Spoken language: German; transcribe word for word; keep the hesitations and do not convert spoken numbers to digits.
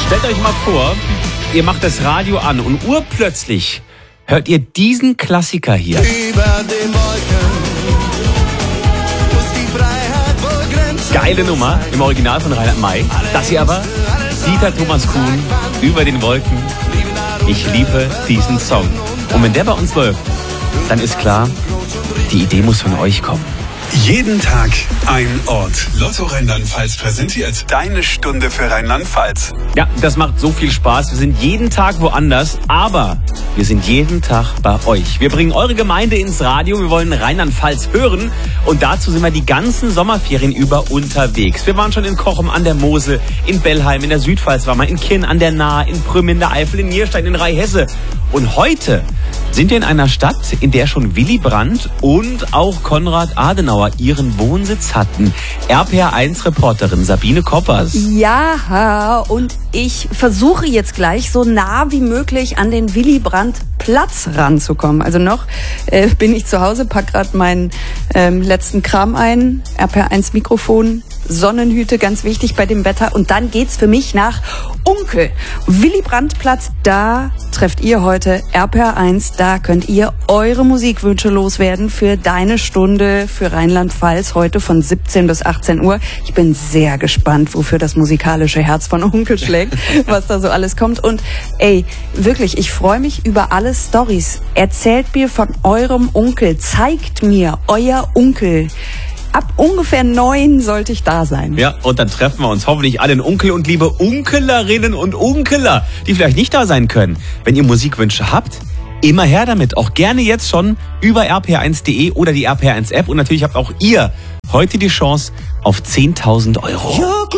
Stellt euch mal vor, ihr macht das Radio an und urplötzlich hört ihr diesen Klassiker hier. Über den Wolken muss die Freiheit wohl Grenzen. Geile Nummer im Original von Reinhard May. Das hier aber Dieter Thomas Kuhn, Über den Wolken. Ich liebe diesen Song. Und wenn der bei uns läuft, dann ist klar, die Idee muss von euch kommen. Jeden Tag ein Ort. Lotto Rheinland-Pfalz präsentiert Deine Stunde für Rheinland-Pfalz. Ja, das macht so viel Spaß. Wir sind jeden Tag woanders, aber wir sind jeden Tag bei euch. Wir bringen eure Gemeinde ins Radio. Wir wollen Rheinland-Pfalz hören. Und dazu sind wir die ganzen Sommerferien über unterwegs. Wir waren schon in Cochem an der Mosel, in Bellheim, in der Südpfalz waren wir, in Kinn an der Nahe, in Prüm in der Eifel, in Nierstein, in Rheinhesse. Und heute sind wir in einer Stadt, in der schon Willy Brandt und auch Konrad Adenauer ihren Wohnsitz hatten. R P R eins Reporterin Sabine Koppers. Ja, und ich versuche jetzt gleich so nah wie möglich an den Willy Brandt Platz ranzukommen. Also noch äh, bin ich zu Hause, pack gerade meinen ähm, letzten Kram ein, R P R eins Mikrofon, Sonnenhüte, ganz wichtig bei dem Wetter. Und dann geht's für mich nach Unkel. Willy Brandt Platz, da trefft ihr heute R P R eins. Da könnt ihr eure Musikwünsche loswerden für Deine Stunde für Rheinland-Pfalz heute von siebzehn bis achtzehn Uhr. Ich bin sehr gespannt, wofür das musikalische Herz von Unkel schlägt, was da so alles kommt. Und ey, wirklich, ich freue mich über alle Storys. Erzählt mir von eurem Onkel. Zeigt mir euer Onkel. Ab ungefähr neun sollte ich da sein. Ja, und dann treffen wir uns hoffentlich alle in Unkel und liebe Unkelerinnen und Unkeler, die vielleicht nicht da sein können. Wenn ihr Musikwünsche habt, immer her damit. Auch gerne jetzt schon über r p r eins punkt de oder die R P R eins App. Und natürlich habt auch ihr heute die Chance auf zehntausend Euro.